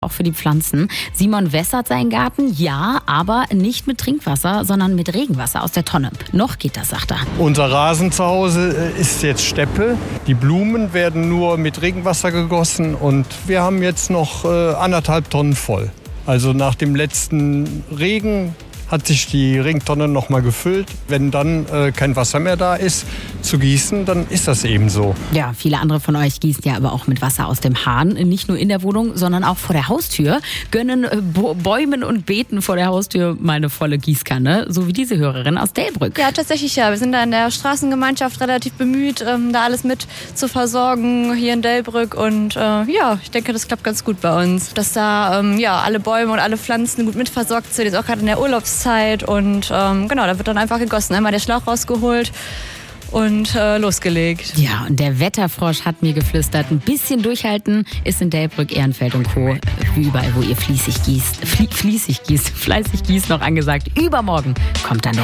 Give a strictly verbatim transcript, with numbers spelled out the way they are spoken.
auch für die Pflanzen. Simon wässert seinen Garten, ja, aber nicht mit Trinkwasser, sondern mit Regenwasser aus der Tonne. Noch geht das, sagt er. Unser Rasen zu Hause ist jetzt Steppe. Die Blumen werden nur mit Regenwasser gegossen und wir haben jetzt noch äh, anderthalb Tonnen voll. Also nach dem letzten Regen hat sich die Regentonne noch mal gefüllt. Wenn dann äh, kein Wasser mehr da ist, zu gießen, dann ist das eben so. Ja, viele andere von euch gießen ja aber auch mit Wasser aus dem Hahn. Nicht nur in der Wohnung, sondern auch vor der Haustür. Gönnen äh, Bäumen und Beeten vor der Haustür mal eine volle Gießkanne. So wie diese Hörerin aus Delbrück. Ja, tatsächlich ja. Wir sind da in der Straßengemeinschaft relativ bemüht, ähm, da alles mit zu versorgen hier in Delbrück. Und äh, ja, ich denke, das klappt ganz gut bei uns. Dass da ähm, ja, alle Bäume und alle Pflanzen gut mitversorgt sind. Jetzt auch gerade in der Urlaubszeit. Und ähm, genau, da wird dann einfach gegossen. Einmal der Schlauch rausgeholt und äh, losgelegt. Ja, und der Wetterfrosch hat mir geflüstert, ein bisschen durchhalten ist in Delbrück, Ehrenfeld und Co. Wie überall, wo ihr fließig gießt, flie- fließig gießt, fleißig gießt, noch angesagt. Übermorgen kommt dann der